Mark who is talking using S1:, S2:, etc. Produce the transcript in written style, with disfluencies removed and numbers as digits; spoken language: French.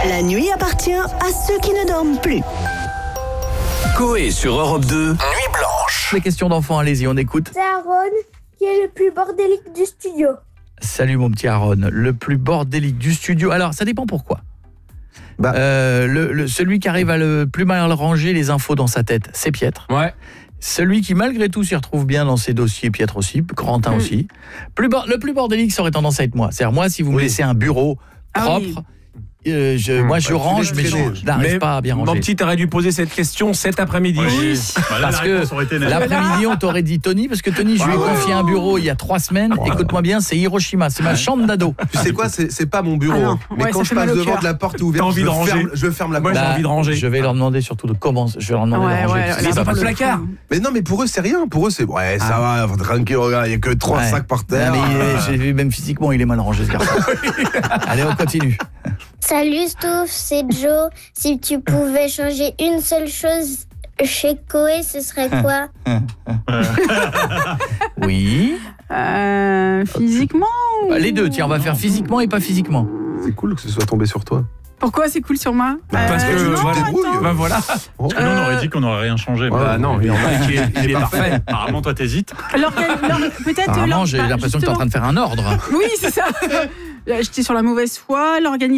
S1: La nuit appartient à ceux qui ne dorment plus.
S2: Coé sur Europe 2, Nuit Blanche.
S3: Les questions d'enfants, allez-y, on écoute.
S4: C'est Aaron qui est le plus bordélique du studio.
S3: Salut mon petit Aaron, le plus bordélique du studio. Alors, ça dépend pourquoi. Celui qui arrive à le plus mal ranger les infos dans sa tête, c'est Pietre.
S5: Ouais.
S3: Celui qui malgré tout s'y retrouve bien dans ses dossiers, Pietre aussi, Corentin aussi. Le plus bordélique, ça aurait tendance à être moi. C'est-à-dire moi, si vous me laissez un bureau propre, moi je range, mais je n'arrive pas à bien ranger.
S5: Mon petit, t'aurais dû poser cette question cet après-midi.
S3: Oui. Parce que l'après-midi, on t'aurait dit Tony, parce que Tony, je lui ai confié un bureau il y a 3 semaines. Écoute-moi bien, c'est Hiroshima, c'est ma chambre d'ado.
S6: Tu sais quoi, c'est pas mon bureau. Mais quand je passe devant de la porte ouverte, je ferme la porte.
S5: Moi, j'ai envie de ranger.
S3: Je vais leur demander surtout de comment. Je vais leur demander de ranger.
S5: Il n'y a pas de placard.
S6: Mais non, mais pour eux, c'est rien. Pour eux, c'est ça va, tranquille, regarde, il n'y a que 3 sacs par terre.
S3: J'ai vu, même physiquement, il est mal rangé, ce garçon. Allez, on continue.
S4: Salut Stouff, c'est Joe. Si tu pouvais changer une seule chose chez Coé, ce serait quoi?
S3: Oui.
S7: Physiquement ou...
S3: Les deux, tiens, on va faire physiquement et pas physiquement.
S6: C'est cool que ce soit tombé sur toi.
S7: Pourquoi c'est cool sur moi?
S5: Parce que voilà.
S8: Nous, on aurait dit qu'on n'aurait rien changé.
S5: Non, il est parfait.
S8: Apparemment, toi, t'hésites.
S7: Peut-être.
S3: Apparemment, j'ai l'impression que tu es en train de faire un ordre.
S7: Oui, c'est ça. J'étais sur la mauvaise foi.